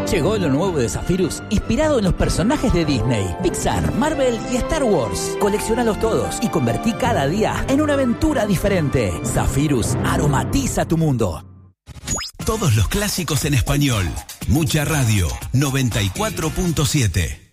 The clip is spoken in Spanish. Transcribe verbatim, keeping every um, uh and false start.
Llegó lo nuevo de Zephyrus, inspirado en los personajes de Disney, Pixar, Marvel y Star Wars. Coleccionalos todos y convertí cada día en una aventura diferente. Zephyrus aromatiza tu mundo. Todos los clásicos en español. Mucha Radio, noventa y cuatro punto siete.